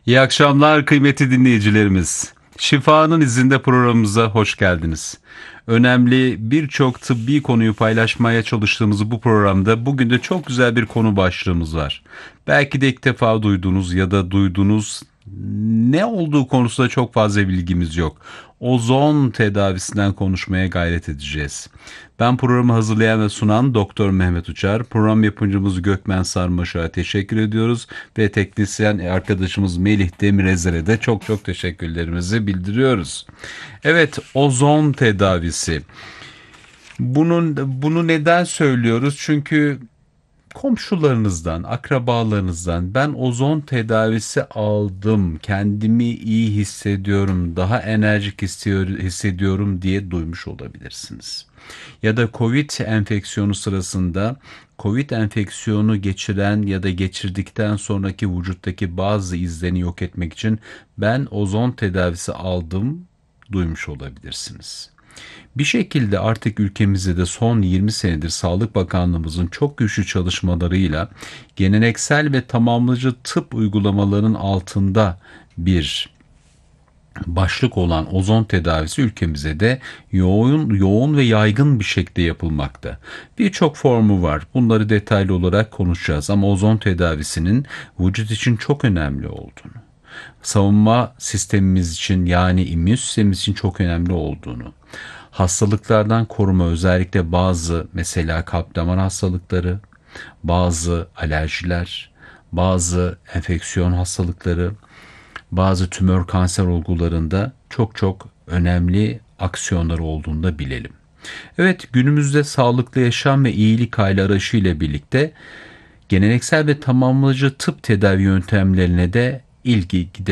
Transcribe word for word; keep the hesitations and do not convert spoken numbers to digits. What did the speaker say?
İyi akşamlar kıymetli dinleyicilerimiz. Şifanın izinde programımıza hoş geldiniz. Önemli birçok tıbbi konuyu paylaşmaya çalıştığımız bu programda bugün de çok güzel bir konu başlığımız var. Belki de ilk defa duyduğunuz ya da duyduğunuz ne olduğu konusunda çok fazla bilgimiz yok. Ozon tedavisinden konuşmaya gayret edeceğiz. Ben programı hazırlayan ve sunan Doktor Mehmet Uçar. Program yapımcımız Gökmen Sarmaşak'a teşekkür ediyoruz ve teknisyen arkadaşımız Melih Demirezer'e de çok çok teşekkürlerimizi bildiriyoruz. Evet, ozon tedavisi. Bunun bunu neden söylüyoruz? Çünkü komşularınızdan, akrabalarınızdan ben ozon tedavisi aldım, kendimi iyi hissediyorum, daha enerjik istiyor, hissediyorum diye duymuş olabilirsiniz. Ya da Covid enfeksiyonu sırasında Covid enfeksiyonu geçiren ya da geçirdikten sonraki vücuttaki bazı izlerini yok etmek için ben ozon tedavisi aldım duymuş olabilirsiniz. Bir şekilde artık ülkemizde de son yirmi senedir Sağlık Bakanlığımızın çok güçlü çalışmalarıyla geleneksel ve tamamlayıcı tıp uygulamalarının altında bir başlık olan ozon tedavisi ülkemize de yoğun yoğun ve yaygın bir şekilde yapılmakta. Birçok formu var. Bunları detaylı olarak konuşacağız ama ozon tedavisinin vücut için çok önemli olduğunu, savunma sistemimiz için yani immün sistemimiz için çok önemli olduğunu, hastalıklardan koruma özellikle bazı mesela kalp damar hastalıkları, bazı alerjiler, bazı enfeksiyon hastalıkları, bazı tümör kanser olgularında çok çok önemli aksiyonları olduğunu da bilelim. Evet, günümüzde sağlıklı yaşam ve iyilik hali arayışı ile birlikte geleneksel ve tamamlayıcı tıp tedavi yöntemlerine de ilgi